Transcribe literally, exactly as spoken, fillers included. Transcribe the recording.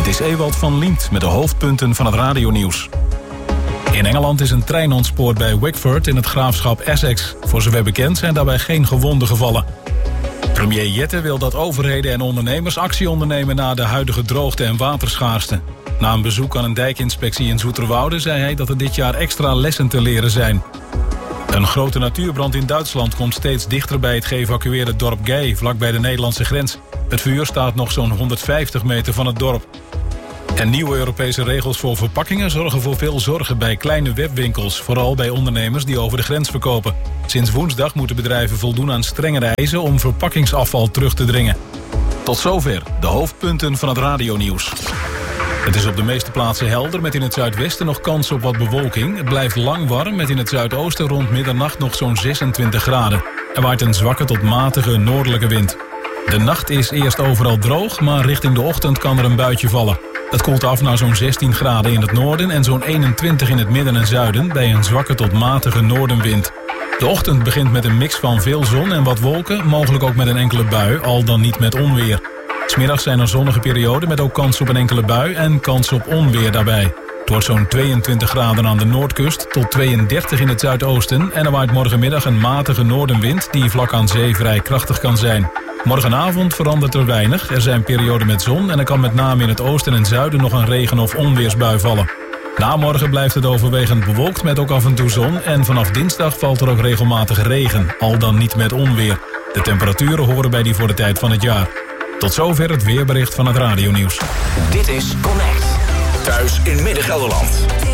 Dit is Ewald van Liemt met de hoofdpunten van het radionieuws. In Engeland is een trein ontspoord bij Wickford in het graafschap Essex. Voor zover bekend zijn daarbij geen gewonden gevallen. Premier Jette wil dat overheden en ondernemers actie ondernemen na de huidige droogte en waterschaarste. Na een bezoek aan een dijkinspectie in Zoeterwoude zei hij dat er dit jaar extra lessen te leren zijn. Een grote natuurbrand in Duitsland komt steeds dichter bij het geëvacueerde dorp Gey, vlakbij de Nederlandse grens. Het vuur staat nog zo'n honderdvijftig meter van het dorp. En nieuwe Europese regels voor verpakkingen zorgen voor veel zorgen bij kleine webwinkels, vooral bij ondernemers die over de grens verkopen. Sinds woensdag moeten bedrijven voldoen aan strengere eisen om verpakkingsafval terug te dringen. Tot zover de hoofdpunten van het radionieuws. Het is op de meeste plaatsen helder met in het zuidwesten nog kans op wat bewolking. Het blijft lang warm met in het zuidoosten rond middernacht nog zo'n zesentwintig graden. Er waait een zwakke tot matige noordelijke wind. De nacht is eerst overal droog, maar richting de ochtend kan er een buitje vallen. Het koelt af naar zo'n zestien graden in het noorden en zo'n eenentwintig in het midden en zuiden bij een zwakke tot matige noordenwind. De ochtend begint met een mix van veel zon en wat wolken, mogelijk ook met een enkele bui, al dan niet met onweer. 'S Middags zijn er zonnige perioden met ook kans op een enkele bui en kans op onweer daarbij. Het wordt zo'n tweeëntwintig graden aan de noordkust tot tweeëndertig in het zuidoosten en er waait morgenmiddag een matige noordenwind die vlak aan zee vrij krachtig kan zijn. Morgenavond verandert er weinig. Er zijn perioden met zon en er kan met name in het oosten en zuiden nog een regen- of onweersbui vallen. Na morgen blijft het overwegend bewolkt met ook af en toe zon en vanaf dinsdag valt er ook regelmatig regen, al dan niet met onweer. De temperaturen horen bij die voor de tijd van het jaar. Tot zover het weerbericht van het radionieuws. Dit is Connect. Thuis in Midden-Gelderland.